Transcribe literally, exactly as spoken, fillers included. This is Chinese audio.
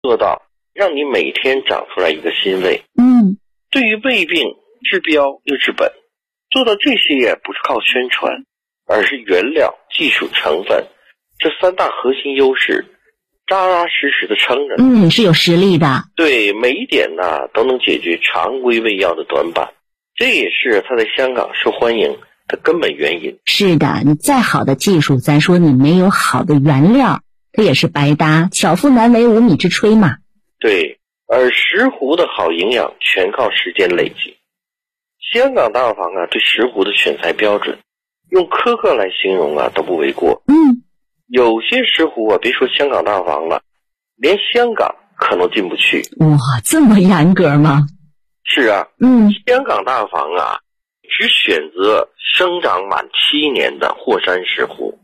做到让你每天长出来一个新胃。 嗯， 对于胃病治标又治本，做到这些也不是靠宣传，而是原料、技术、成分这三大核心优势扎扎实实的撑着。 嗯，是有实力的。 对，每一点呢都能解决常规胃药的短板，这也是它在香港受欢迎的根本原因。 是的，你再好的技术，咱说你没有好的原料，它也是白搭，巧妇难为无米之炊嘛。 对，而石斛的好营养全靠时间累积。香港大房啊，对石斛的选材标准，用苛刻来形容啊都不为过。 嗯， 有些石斛啊，别说香港大房了，连香港可能进不去。 哇，这么严格吗？ 是啊， 嗯， 香港大房啊，只选择生长满七年的霍山石斛，